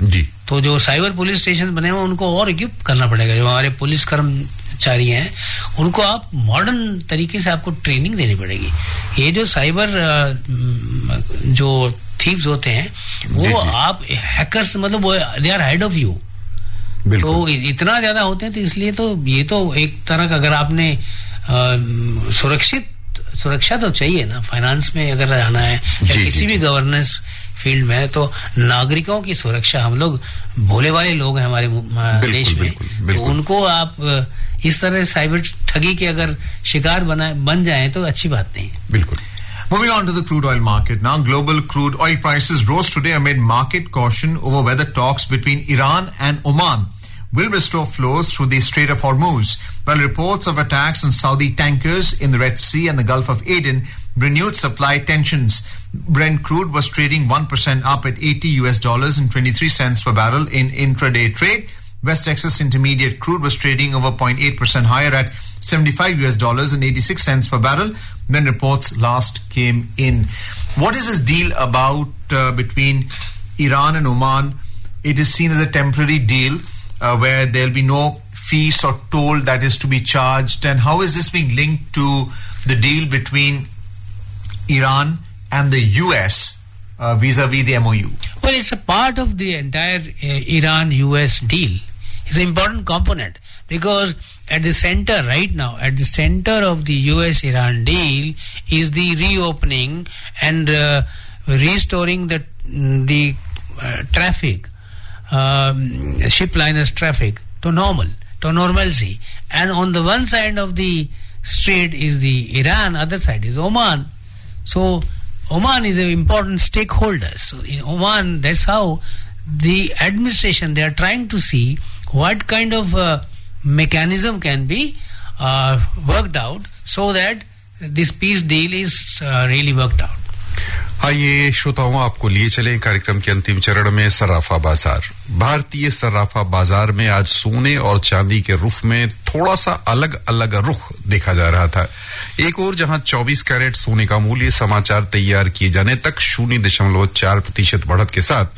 जी। तो जो cyber police station बने हुए उनको और इक्विप करना पड़ेगा। जो हमारे पुलिस कर्मचारी हैं उनको आप मॉडर्न तरीके से आपको ट्रेनिंग देनी पड़ेगी। ये जो साइबर जो थीव्स होते हैं वो आप हैकर्स मतलब वो they are head of you. तो इतना ज्यादा होते हैं, तो इसलिए तो ये तो एक तरह का अगर आपने सुरक्षा तो चाहिए ना, फाइनेंस में अगर जाना है या किसी भी गवर्नेंस फील्ड में, तो नागरिकों की सुरक्षा, हम लोग भोले वाले लोग हैं हमारे देश में, तो उनको आप इस तरह साइबर ठगी के अगर शिकार बन जाएं तो अच्छी बात नहीं है। बिल्कुल। Moving on to the crude oil market now. Global crude oil prices rose today amid market caution over whether talks between Iran and Oman will restore flows through the Strait of Hormuz, while reports of attacks on Saudi tankers in the Red Sea and the Gulf of Aden renewed supply tensions. Brent crude was trading 1% up at $80.23 per barrel in intraday trade. West Texas Intermediate crude was trading over 0.8% higher at $75.86 per barrel when reports last came in. What is this deal about between Iran and Oman? It is seen as a temporary deal where there will be no fees or toll that is to be charged. And how is this being linked to the deal between Iran and the US vis-a-vis the MOU? Well, it's a part of the entire Iran-US deal. It's an important component because at the center right now, at the center of the US-Iran deal is the reopening and restoring the traffic, ship liners traffic to normalcy. And on the one side of the strait is the Iran, other side is Oman. So Oman is an important stakeholder. So in Oman, that's how the administration, they are trying to see what kind of mechanism can be worked out so that this peace deal is really worked out. आइए श्रोताओं, आपको लिए चलें कार्यक्रम के अंतिम चरण में सर्राफा बाजार। भारतीय सर्राफा बाजार में आज सोने और चांदी के रुख में थोड़ा सा अलग रुख देखा जा रहा था। एक और जहां 24 कैरेट सोने का मूल्य समाचार तैयार किए जाने तक 0.4% बढ़त के साथ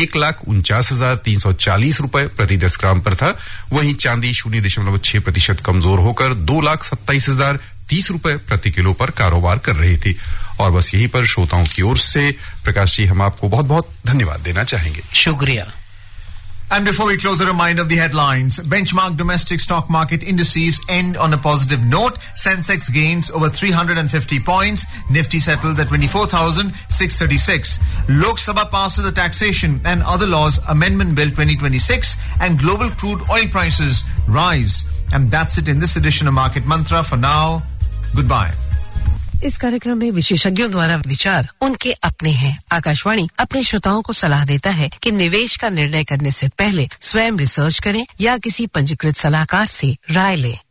1,49,340 रुपए प्रति 10 ग्राम पर था, वहीं चांदी 0.6% कमजोर होकर 2,27,030 रुपए प्रति किलो पर कारोबार कर रही थी। और बस यहीं पर श्रोताओं की ओर से प्रकाश जी हम आपको बहुत बहुत धन्यवाद देना चाहेंगे। शुक्रिया। And before we close, a reminder of the headlines. Benchmark domestic stock market indices end on a positive note. Sensex gains over 350 points. Nifty settles at 24,636. Lok Sabha passes the Taxation and Other Laws Amendment Bill 2026 and global crude oil prices rise. And that's it in this edition of Market Mantra. For now, goodbye. इस कार्यक्रम में विशेषज्ञों द्वारा विचार उनके अपने हैं। आकाशवाणी अपने श्रोताओं को सलाह देता है कि निवेश का निर्णय करने से पहले स्वयं रिसर्च करें या किसी पंजीकृत सलाहकार से राय लें।